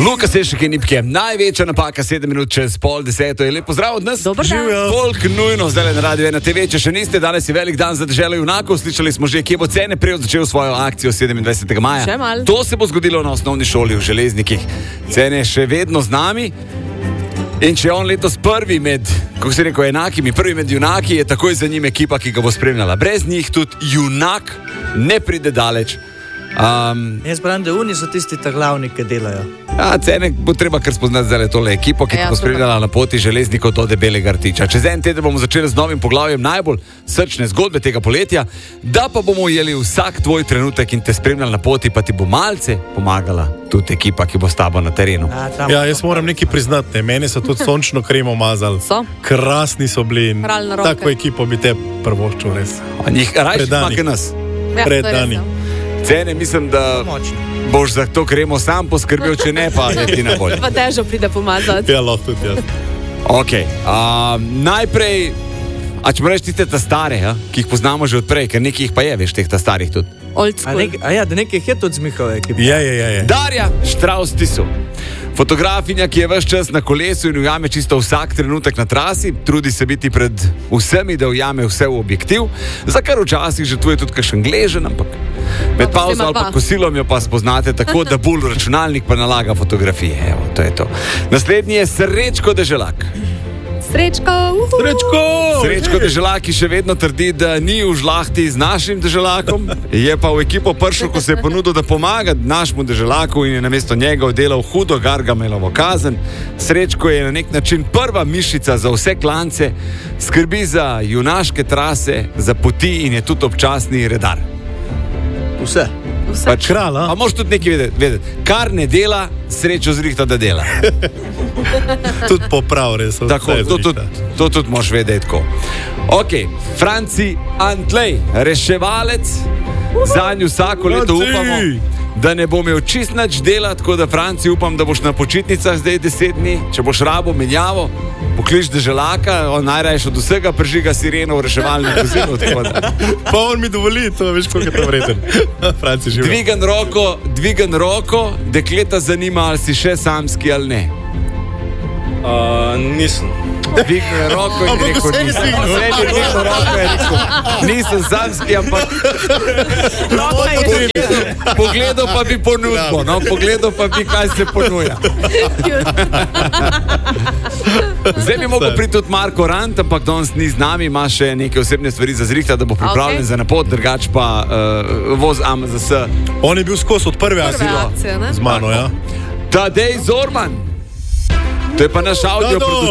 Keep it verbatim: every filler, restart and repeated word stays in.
Luka Sešek in Ipke, največja napaka, sedem minut čez pol deseto. Je lepo zdrav od nas. Dobar dan. Volk nujno zdaj na Radio ena te ve, če še niste, danes je velik dan za deželo junakov. Slišali smo že, kje bo Cene prej začel svojo akcijo sedemindvajsetega maja. Še malo. To se bo zgodilo na osnovni šoli v Železnikih. Cene je še vedno z nami. In če je on letos prvi med, kako se rekel, enakimi, prvi med junaki, je takoj za njim ekipa, ki ga bo spremljala. Brez njih tudi junak ne pride daleč. Um, Jaz pravim, da oni so tisti ta glavni, ki delajo. Ja, Cene bo treba kar spoznati zdaj tole ekipo, ki Ja, bo spremljala na poti Železnikov do Debelega rtiča. Čez en teden bomo začeli z novim poglavjem najbolj srčne zgodbe tega poletja, da pa bomo ujeli vsak tvoj trenutek in te spremljali na poti, pa ti bo malce pomagala tudi ekipa, ki bo s tabo na terenu. A, tam, Ja, jaz moram nekaj priznati, ne. Mene so tudi sončno kremo mazali. So? Krasni so bili. in Pralne roke. Tako ekipo bi te prvoščil res. A njih rajši Predani. imake nas. Ja, Pred to je res, dani. ja. Cene, mislim, da močni. boš za to kremo sam poskrbel, če ne, pa je ti na voljo. Pa težo pride pomazati. Ja, lahko tudi jaz. Ok, um, najprej, a če moraš tiste ta stare, ja, ki jih poznamo že odprej, ker nekaj jih pa je, veš, teh ta starih tudi. Old A, school. nek, a ja, da nekaj je tudi zmihal ekip. Ja, ja, ja, ja. Darja Štraus-Tisu. Fotografinja, ki je ves čas na kolesu in ujame čisto vsak trenutek na trasi, trudi se biti pred vsemi, da ujame vse v objektiv, za kar včasih žrtvuje tudi kakšen gležen, ampak med Pa pavzo posema ali pa pa. kosilom jo pa spoznate tako, da bolj računalnik pa nalaga fotografije. Evo, to je to. Naslednji je Srečko Deželak. Srečko, uhu. Srečko! Srečko Deželak, ki še vedno trdi, da ni v žlahti z našim deželakom, je pa v ekipo prišel, ko se je ponudil, da pomaga našemu deželaku in je namesto njega oddelal hudo Gargamelovo kazen. Srečko je na nek način prva mišica za vse klance, skrbi za junaške trase, za poti in je tudi občasni redar. Vse. Vse. Pač, Kralj, a? a moš tudi nekaj vedeti, vedeti. Kar ne dela, Srečo zrihta, da dela. Tudi poprav res. Tako, vse to, to, zrihta. to tudi moš vedeti. Tako. Ok, Franci Antlej, reševalec, za njo vsako leto Franci! upamo, da ne bo imel čist nič dela, tako da Franci upam, da boš na počitnicah zdaj deset dni, če boš rabo menjavo, poklič deželaka, on najraješ od vsega prižiga sireno v reševalnem vozilu. tako da. Pa on mi dovoli, to veš, koliko je to vreden. Franci živi. Dvigan roko, dvigan roko, dekleta zanima, ali si še samski ali ne. Uh, nisem. Dvigne roko in Ampak rekel, vse je nisem. dvignil. Vse je dvignil roko in rekel, nisem samski, ampak pogledal pa bi ponudbo, no, pogledal pa bi, kaj se ponuja. Zdaj bi mogel priti tudi Marko Rant, ampak danes ni z nami, ima še neke osebne stvari za zrihta, da bo pripravljen Ok. za napot, drugač pa uh, voz A M Z S. On je bil skozi od prve Prve akcije akcije, ne? z mano, ja. Tadej Zorman. To je pa naš audio Tado! producent.